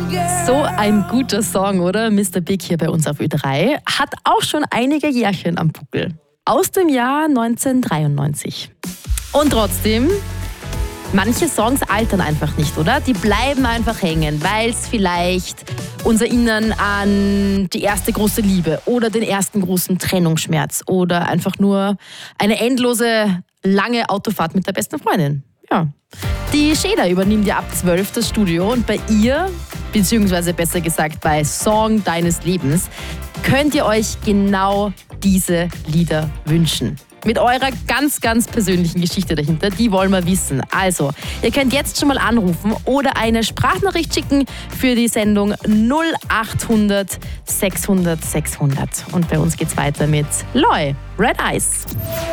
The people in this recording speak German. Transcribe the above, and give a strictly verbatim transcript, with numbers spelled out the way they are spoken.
So ein guter Song, oder? Mister Big hier bei uns auf Ö drei. Hat auch schon einige Jährchen am Buckel. Aus dem Jahr neunzehnhundertdreiundneunzig. Und trotzdem, manche Songs altern einfach nicht, oder? Die bleiben einfach hängen, weil es vielleicht uns erinnern an die erste große Liebe oder den ersten großen Trennungsschmerz oder einfach nur eine endlose, lange Autofahrt mit der besten Freundin. Ja. Die Sheda übernimmt ja ab zwölf das Studio und bei ihr, beziehungsweise besser gesagt bei Song deines Lebens, könnt ihr euch genau diese Lieder wünschen. Mit eurer ganz, ganz persönlichen Geschichte dahinter, die wollen wir wissen. Also, ihr könnt jetzt schon mal anrufen oder eine Sprachnachricht schicken für die Sendung null achthundert sechshundert sechshundert. Und bei uns geht's weiter mit Loi, Red Eyes.